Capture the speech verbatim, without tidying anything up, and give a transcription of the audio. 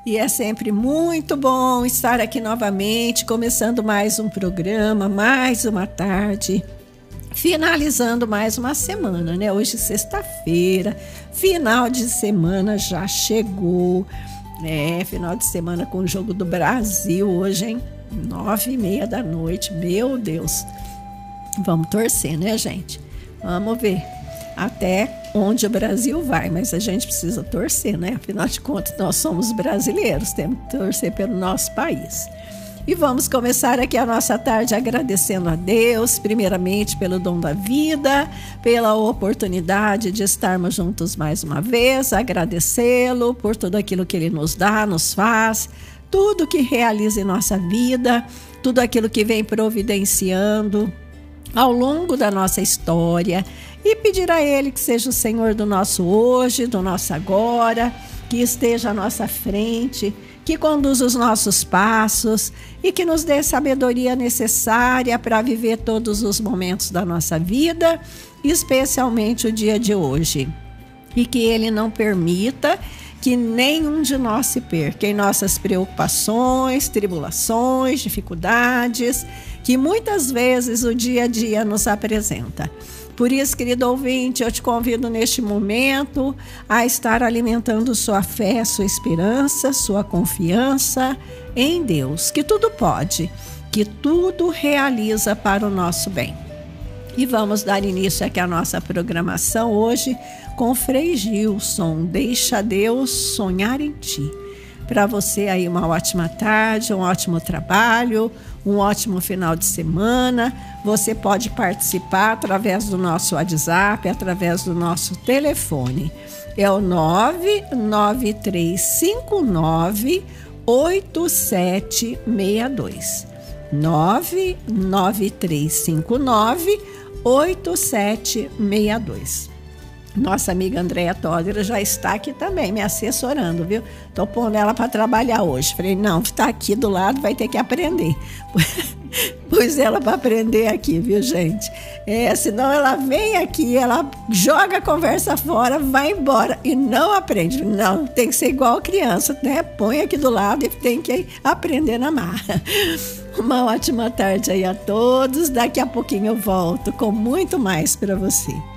E é sempre muito bom estar aqui novamente, começando mais um programa, mais uma tarde, finalizando mais uma semana, né? Hoje sexta-feira, final de semana já chegou, né? Final de semana com o Jogo do Brasil hoje, hein? Nove e meia da noite, meu Deus. Vamos torcer, né, gente? Vamos ver até onde o Brasil vai, mas a gente precisa torcer, né? Afinal de contas, nós somos brasileiros, temos que torcer pelo nosso país. E vamos começar aqui a nossa tarde agradecendo a Deus, primeiramente pelo dom da vida, pela oportunidade de estarmos juntos mais uma vez, agradecê-lo por tudo aquilo que Ele nos dá, nos faz, tudo que realiza em nossa vida, tudo aquilo que vem providenciando ao longo da nossa história, e pedir a Ele que seja o Senhor do nosso hoje, do nosso agora, que esteja à nossa frente, que conduza os nossos passos e que nos dê sabedoria necessária para viver todos os momentos da nossa vida, especialmente o dia de hoje. E que Ele não permita que nenhum de nós se perca em nossas preocupações, tribulações, dificuldades, que muitas vezes o dia a dia nos apresenta. Por isso, querido ouvinte, eu te convido neste momento a estar alimentando sua fé, sua esperança, sua confiança em Deus, que tudo pode, que tudo realiza para o nosso bem. E vamos dar início aqui à nossa programação hoje com Frei Gilson, Deixa Deus Sonhar em Ti. Para você aí uma ótima tarde, um ótimo trabalho, um ótimo final de semana. Você pode participar através do nosso WhatsApp, através do nosso telefone. É o nove nove três cinco nove oito sete seis dois. nove nove três cinco nove oito sete seis dois. Nossa amiga Andréia Toder já está aqui também, me assessorando, viu? Tô pondo ela para trabalhar hoje. Falei, não, está aqui do lado, vai ter que aprender. Pus ela para aprender aqui, viu, gente? É, senão ela vem aqui, ela joga a conversa fora, vai embora e não aprende. Não, tem que ser igual criança, né? Põe aqui do lado e tem que aprender na marra. Uma ótima tarde aí a todos. Daqui a pouquinho eu volto com muito mais para você.